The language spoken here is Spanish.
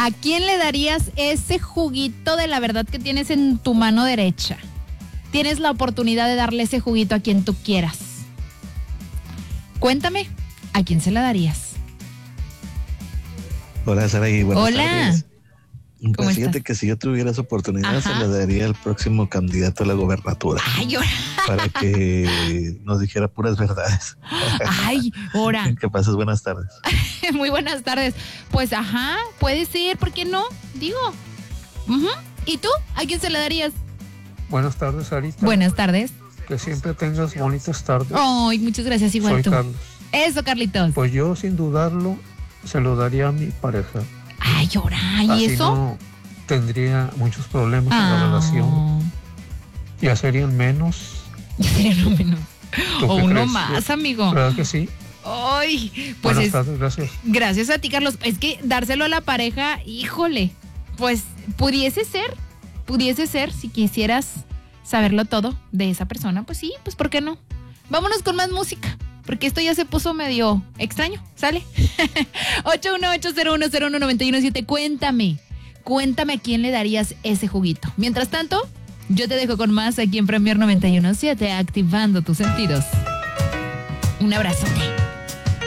¿A quién le darías ese juguito de la verdad que tienes en tu mano derecha? Tienes la oportunidad de darle ese juguito a quien tú quieras. Cuéntame, ¿a quién se la darías? Hola, Saraí, buenas tardes. ¿Cómo Pues fíjate estás? que si yo tuviera esa oportunidad, Ajá. se la daría al próximo candidato a la gobernatura. Ay, ahora. Para que nos dijera puras verdades. Ay, ahora. Que pases buenas tardes. Muy buenas tardes. Pues ajá, puede ser, ¿por qué no? Digo. Ujú. ¿Y tú? ¿A quién se la darías? Buenas tardes, Sarita. Buenas tardes. Que siempre tengas bonitas tardes. Ay, muchas gracias, igual Soy tú. Carlos. Eso, Carlitos. Pues yo, sin dudarlo, se lo daría a mi pareja. Ay, ahora. ¿Y Así eso? no tendría muchos problemas en la relación. Ya serían menos. Ya sería uno menos. ¿Tú O qué uno crees? más, amigo. ¿Verdad que sí? Ay, pues Buenas tardes, gracias. gracias a ti, Carlos. Es que dárselo a la pareja, híjole, pues pudiese ser, si quisieras saberlo todo de esa persona, pues sí, pues ¿por qué no? Vámonos con más música, porque esto ya se puso medio extraño, ¿sale? 81801019117, cuéntame a quién le darías ese juguito. Mientras tanto, yo te dejo con más aquí en Premier 91.7, activando tus sentidos. Un abrazote.